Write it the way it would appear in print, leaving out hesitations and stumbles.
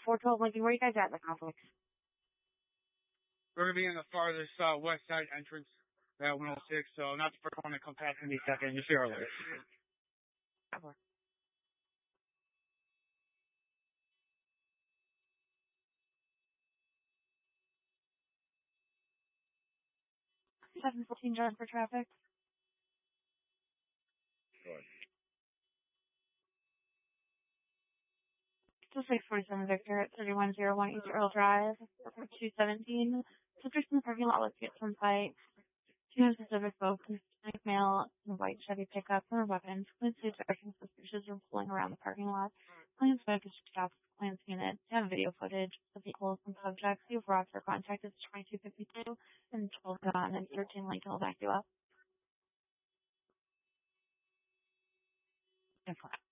412 Lincoln, where are you guys at in the complex? We're going to be in the farthest west side entrance at 106, so not the first one to come past me second, just the earlier. Okay. 714 John for traffic. Sure. Still 647 Victor at 3101 East Earl Drive, 217. Subjects in the parking lot, let's get some fight. 2 Pacific folks, Hispanic male, and a white Chevy pickup, and weapons. Police are acting suspicious and pulling around the parking lot. Police focus stops Plans unit. Have video footage of vehicles and subjects. You've brought their contact is 2252 and 12 John and 13 Lincoln will back you up.